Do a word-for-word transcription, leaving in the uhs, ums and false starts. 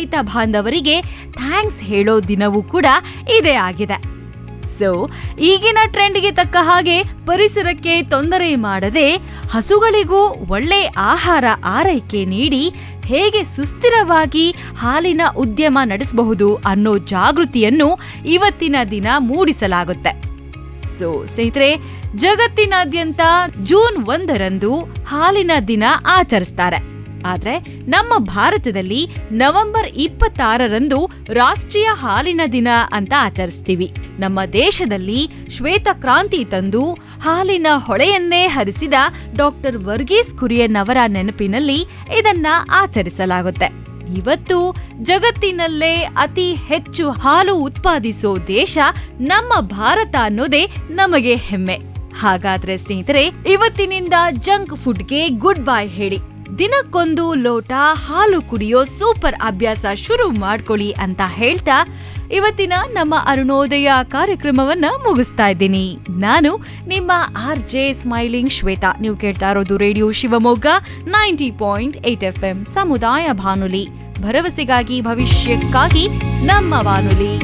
ರೈತ ಬಾಂಧವರಿಗೆ ಥ್ಯಾಂಕ್ಸ್ ಹೇಳೋ ದಿನವೂ ಕೂಡ ಇದೇ ಆಗಿದೆ. ಸೊ ಈಗಿನ ಟ್ರೆಂಡ್ಗೆ ತಕ್ಕ ಹಾಗೆ ಪರಿಸರಕ್ಕೆ ತೊಂದರೆ ಮಾಡದೆ ಹಸುಗಳಿಗೂ ಒಳ್ಳೆ ಆಹಾರ ಆರೈಕೆ ನೀಡಿ ಹೇಗೆ ಸುಸ್ಥಿರವಾಗಿ ಹಾಲಿನ ಉದ್ಯಮ ನಡೆಸಬಹುದು ಅನ್ನೋ ಜಾಗೃತಿಯನ್ನು ಇವತ್ತಿನ ದಿನ ಮೂಡಿಸಲಾಗುತ್ತೆ. ಸೊ ಸ್ನೇಹಿತರೆ, ಜಗತ್ತಿನಾದ್ಯಂತ ಜೂನ್ ಒಂದರಂದು ಹಾಲಿನ ದಿನ ಆಚರಿಸ್ತಾರೆ. ಆದ್ರೆ ನಮ್ಮ ಭಾರತದಲ್ಲಿ ನವೆಂಬರ್ ಇಪ್ಪತ್ತಾರರಂದು ರಾಷ್ಟ್ರೀಯ ಹಾಲಿನ ದಿನ ಅಂತ ಆಚರಿಸ್ತೀವಿ. ನಮ್ಮ ದೇಶದಲ್ಲಿ ಶ್ವೇತ ಕ್ರಾಂತಿ ತಂದು ಹಾಲಿನ ಹೊಳೆಯನ್ನೇ ಹರಿಸಿದ ಡಾಕ್ಟರ್ ವರ್ಗೀಸ್ ಕುರಿಯನ್ ಅವರ ನೆನಪಿನಲ್ಲಿ ಇದನ್ನ ಆಚರಿಸಲಾಗುತ್ತೆ. ಇವತ್ತು ಜಗತ್ತಿನಲ್ಲೇ ಅತಿ ಹೆಚ್ಚು ಹಾಲು ಉತ್ಪಾದಿಸೋ ದೇಶ ನಮ್ಮ ಭಾರತ ಅನ್ನೋದೇ ನಮಗೆ ಹೆಮ್ಮೆ. ಹಾಗಾದ್ರೆ ಸ್ನೇಹಿತರೆ, ಇವತ್ತಿನಿಂದ ಜಂಕ್ ಫುಡ್ಗೆ ಗುಡ್ ಬೈ ಹೇಳಿ ದಿನಕ್ಕೊಂದು ಲೋಟ ಹಾಲು ಕುಡಿಯೋ ಸೂಪರ್ ಅಭ್ಯಾಸ ಶುರು ಮಾಡ್ಕೊಳ್ಳಿ ಅಂತ ಹೇಳ್ತಾ ಇವತ್ತಿನ ನಮ್ಮ ಅರುಣೋದಯ ಕಾರ್ಯಕ್ರಮವನ್ನ ಮುಗಿಸ್ತಾ ಇದ್ದೀನಿ. ನಾನು ನಿಮ್ಮ ಆರ್ ಜೆ ಸ್ಮೈಲಿಂಗ್ ಶ್ವೇತಾ. ನೀವು ಕೇಳ್ತಾ ಇರೋದು radio Shivamogga ninety point eight F M ಸಮುದಾಯ ಬಾನುಲಿ, ಭರವಸೆಗಾಗಿ ಭವಿಷ್ಯಕ್ಕಾಗಿ ನಮ್ಮ ಬಾನುಲಿ.